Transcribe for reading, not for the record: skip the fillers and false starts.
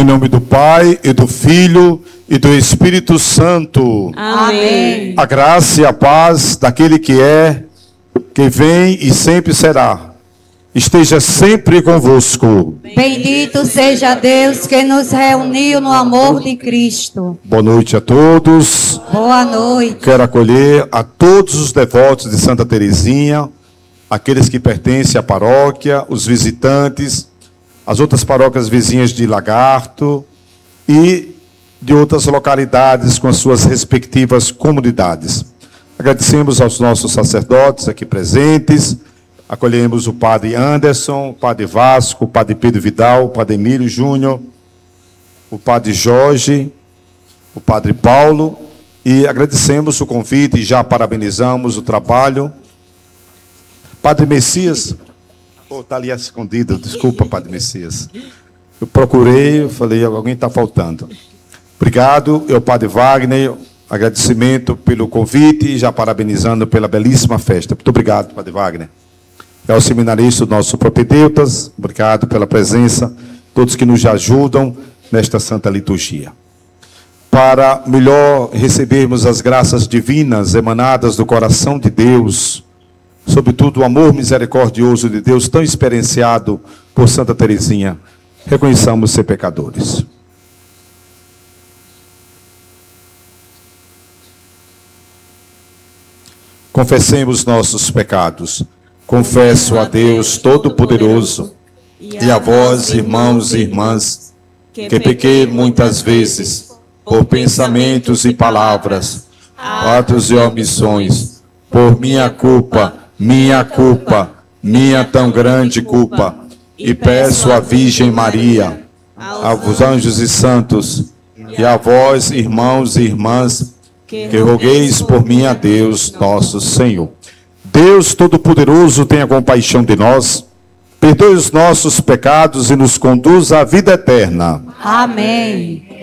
Em nome do Pai, e do Filho, e do Espírito Santo. Amém. A graça e a paz daquele que é, que vem e sempre será, esteja sempre convosco. Bendito seja Deus que nos reuniu no amor de Cristo. Boa noite a todos. Boa noite. Quero acolher a todos os devotos de Santa Teresinha, aqueles que pertencem à paróquia, os visitantes, as outras paróquias vizinhas de Lagarto e de outras localidades com as suas respectivas comunidades. Agradecemos aos nossos sacerdotes aqui presentes, acolhemos o padre Anderson, o padre Vasco, o padre Pedro Vidal, o padre Emílio Júnior, o padre Jorge, o padre Paulo, e agradecemos o convite e já parabenizamos o trabalho. Padre Messias, está ali escondido, desculpa, padre Messias. Eu procurei, eu falei, alguém está faltando. Obrigado, eu, padre Wagner, agradecimento pelo convite e já parabenizando pela belíssima festa. Muito obrigado, padre Wagner. É o seminarista do nosso propedeutas, obrigado pela presença, todos que nos ajudam nesta santa liturgia. Para melhor recebermos as graças divinas emanadas do coração de Deus, sobretudo o amor misericordioso de Deus, tão experienciado por Santa Teresinha, reconheçamos ser pecadores. Confessemos nossos pecados. Confesso a Deus Todo-Poderoso e a vós, irmãos e irmãs, que pequei muitas vezes, por pensamentos e palavras, atos e omissões, por minha culpa, minha tão grande culpa, e peço à Virgem Maria, aos anjos e santos, e a vós, irmãos e irmãs, que rogueis por mim a Deus nosso Senhor. Deus Todo-Poderoso, tenha compaixão de nós, perdoe os nossos pecados e nos conduz à vida eterna. Amém.